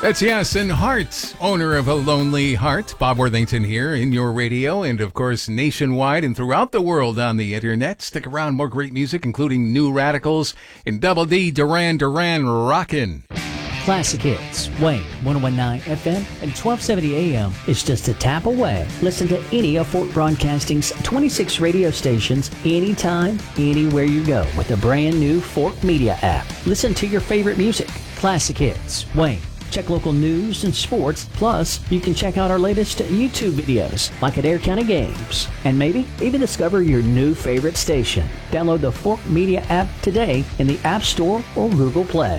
That's yes, and Heart, owner of A Lonely Heart. Bob Worthington here in your radio and, of course, nationwide and throughout the world on the internet. Stick around, more great music, including New Radicals and Double D Duran Duran rockin'. Classic hits, Wayne, 101.9 FM and 1270 AM is just a tap away. Listen to any of Fort Broadcasting's 26 radio stations anytime, anywhere you go with the brand new Fort Media app. Listen to your favorite music. Classic hits, Wayne. Check local news and sports. Plus, you can check out our latest YouTube videos, like at Adair County Games. And maybe even discover your new favorite station. Download the Fork Media app today in the App Store or Google Play.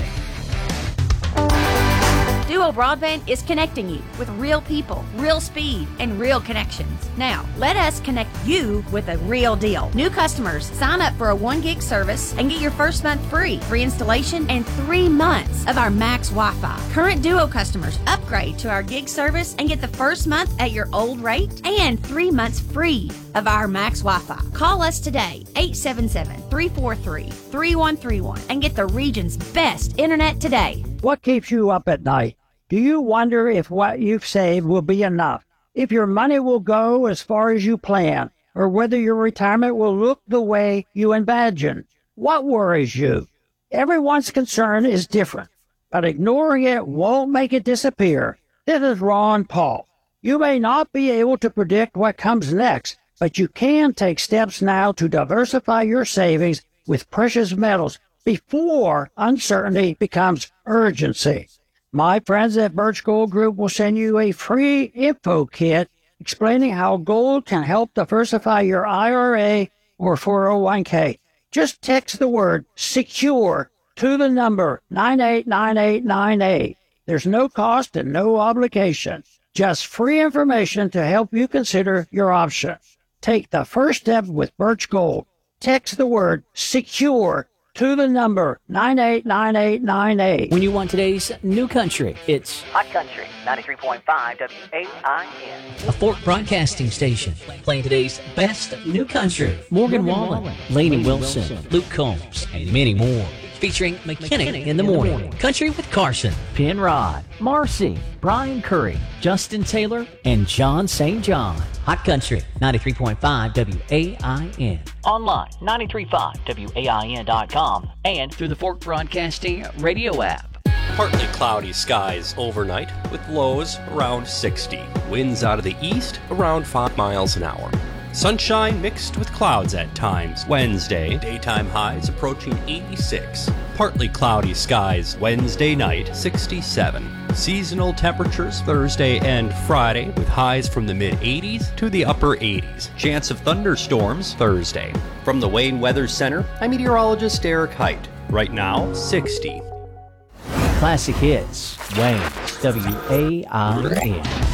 Duo Broadband is connecting you with real people, real speed, and real connections. Now, let us connect you with a real deal. New customers, sign up for a 1 gig service and get your first month free installation, and 3 months of our Max Wi-Fi. Current Duo customers, upgrade to our gig service and get the first month at your old rate and 3 months free of our Max Wi-Fi. Call us today, 877-343-3131, and get the region's best internet today. What keeps you up at night? Do you wonder if what you've saved will be enough? If your money will go as far as you plan? Or whether your retirement will look the way you imagine? What worries you? Everyone's concern is different, but ignoring it won't make it disappear. This is Ron Paul. You may not be able to predict what comes next, but you can take steps now to diversify your savings with precious metals before uncertainty becomes urgency. My friends at Birch Gold Group will send you a free info kit explaining how gold can help diversify your IRA or 401k. Just text the word SECURE to the number 989898. There's no cost and no obligation. Just free information to help you consider your option. Take the first step with Birch Gold. Text the word SECURE to the number 989898. When you want today's new country, it's Hot Country, 93.5 WAIN. a Fort Broadcasting station, playing today's best new country. Morgan Wallen, Lainey Wilson, Luke Combs, and many more. Featuring McKinnon in the morning, Country with Carson, Penrod, Marcy, Brian Curry, Justin Taylor, and John St. John. Hot Country, 93.5 WAIN. Online, 93.5WAIN.com, and through the Fork Broadcasting radio app. Partly cloudy skies overnight with lows around 60. Winds out of the east around 5 miles an hour. Sunshine mixed with clouds at times. Wednesday, daytime highs approaching 86. Partly cloudy skies Wednesday night, 67. Seasonal temperatures Thursday and Friday with highs from the mid-80s to the upper 80s. Chance of thunderstorms Thursday. From the Wayne Weather Center, I'm meteorologist Eric Height. Right now, 60. Classic hits, Wayne, WAIN.